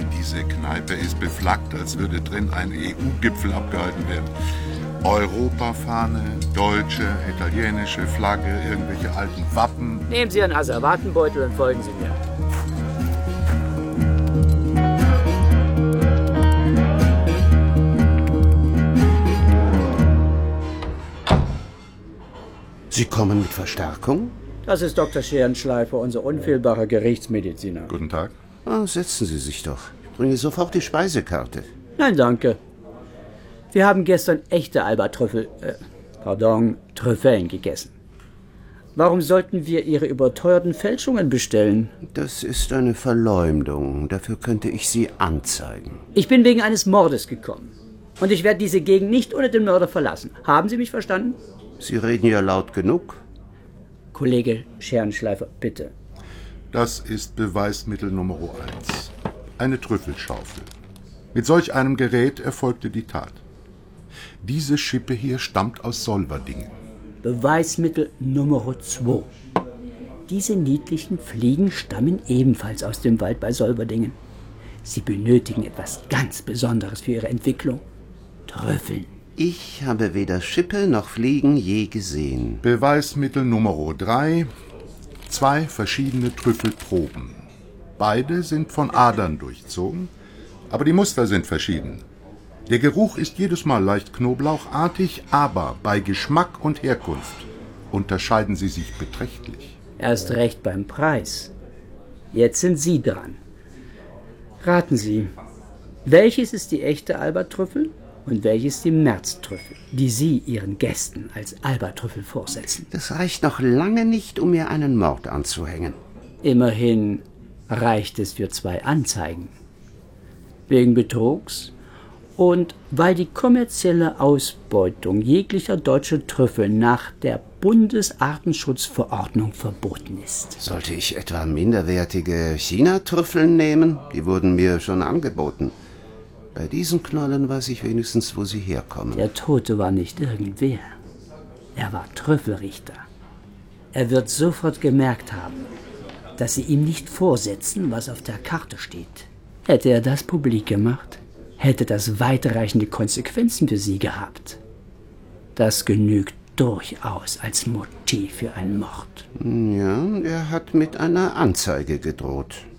Diese Kneipe ist beflaggt, als würde drin ein EU-Gipfel abgehalten werden. Europafahne, deutsche, italienische Flagge, irgendwelche alten Wappen. Nehmen Sie Ihren Asservatenbeutel und folgen Sie mir. Sie kommen mit Verstärkung? Das ist Dr. Scherenschleifer, unser unfehlbarer Gerichtsmediziner. Guten Tag. Setzen Sie sich doch. Ich bringe sofort die Speisekarte. Nein, danke. Wir haben gestern echte Trüffeln gegessen. Warum sollten wir Ihre überteuerten Fälschungen bestellen? Das ist eine Verleumdung. Dafür könnte ich Sie anzeigen. Ich bin wegen eines Mordes gekommen. Und ich werde diese Gegend nicht ohne den Mörder verlassen. Haben Sie mich verstanden? Sie reden ja laut genug. Kollege Scherenschleifer, bitte. Das ist Beweismittel Nummer 1. Eine Trüffelschaufel. Mit solch einem Gerät erfolgte die Tat. Diese Schippe hier stammt aus Solverdingen. Beweismittel Nummer 2. Diese niedlichen Fliegen stammen ebenfalls aus dem Wald bei Solverdingen. Sie benötigen etwas ganz Besonderes für ihre Entwicklung. Trüffeln. Ich habe weder Schippe noch Fliegen je gesehen. Beweismittel Nummer 3. 2 verschiedene Trüffelproben. Beide sind von Adern durchzogen, aber die Muster sind verschieden. Der Geruch ist jedes Mal leicht knoblauchartig, aber bei Geschmack und Herkunft unterscheiden sie sich beträchtlich. Erst recht beim Preis. Jetzt sind Sie dran. Raten Sie, welches ist die echte Albatrüffel und welches die Märztrüffel, die Sie Ihren Gästen als Albatrüffel vorsetzen? Das reicht noch lange nicht, um mir einen Mord anzuhängen. Immerhin reicht es für 2 Anzeigen. Wegen Betrugs und weil die kommerzielle Ausbeutung jeglicher deutscher Trüffel nach der Bundesartenschutzverordnung verboten ist. Sollte ich etwa minderwertige China-Trüffeln nehmen? Die wurden mir schon angeboten. Bei diesen Knollen weiß ich wenigstens, wo sie herkommen. Der Tote war nicht irgendwer. Er war Trüffelrichter. Er wird sofort gemerkt haben, dass Sie ihm nicht vorsetzen, was auf der Karte steht. Hätte er das publik gemacht, hätte das weitreichende Konsequenzen für Sie gehabt. Das genügt durchaus als Motiv für einen Mord. Ja, er hat mit einer Anzeige gedroht.